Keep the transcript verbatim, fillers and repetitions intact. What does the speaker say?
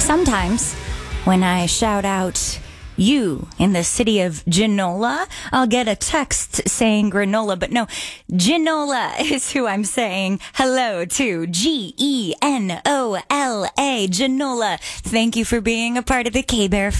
Sometimes when I shout out you in the city of Genola, I'll get a text saying granola, but no, Genola is who I'm saying hello to. G E N O L A, Genola. Thank you for being a part of the K-Bear